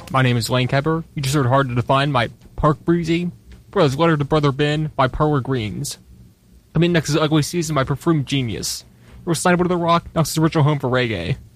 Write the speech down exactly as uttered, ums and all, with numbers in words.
My name is Lane Kepper. You just heard Hard to Define by Park Breezy. Brothers Letter to Brother Ben by Parlor Greens. Coming next is Ugly Season by Perfume Genius. We're signed to the Rock, Knox's original home for reggae.